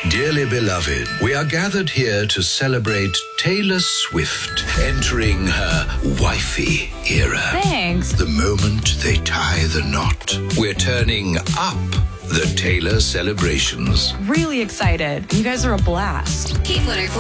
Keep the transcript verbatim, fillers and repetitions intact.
Dearly beloved, we are gathered here to celebrate Taylor Swift entering her wifey era. Thanks. The moment they tie the knot, we're turning up the Taylor celebrations. Really excited. You guys are a blast. Keep one oh four.